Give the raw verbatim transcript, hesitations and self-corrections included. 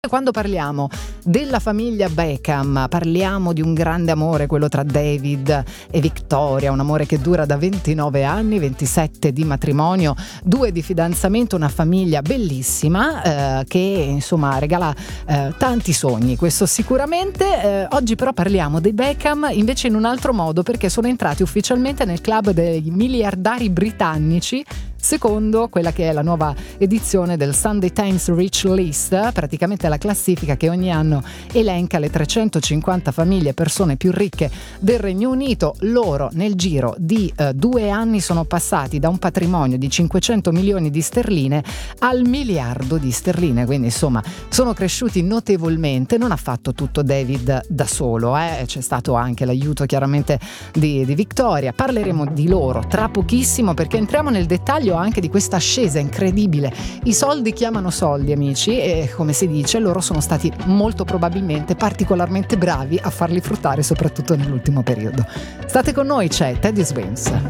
Quando parliamo della famiglia Beckham, parliamo di un grande amore, quello tra David e Victoria, un amore che dura da ventinove anni, ventisette di matrimonio, due di fidanzamento, una famiglia bellissima eh, che insomma regala eh, tanti sogni, questo sicuramente. Eh, oggi però parliamo dei Beckham invece in un altro modo, perché sono entrati ufficialmente nel club dei miliardari britannici, secondo quella che è la nuova edizione del Sunday Times Rich List, praticamente la classifica che ogni anno elenca le trecentocinquanta famiglie e persone più ricche del Regno Unito. Loro nel giro di eh, due anni sono passati da un patrimonio di cinquecento milioni di sterline al miliardo di sterline, quindi insomma sono cresciuti notevolmente. Non ha fatto tutto David da solo, eh? C'è stato anche l'aiuto chiaramente di, di Victoria. Parleremo di loro tra pochissimo, perché entriamo nel dettaglio anche di questa ascesa incredibile. I soldi chiamano soldi, amici, e come si dice loro sono stati molto probabilmente particolarmente bravi a farli fruttare, soprattutto nell'ultimo periodo. State con noi, c'è Teddy Swims.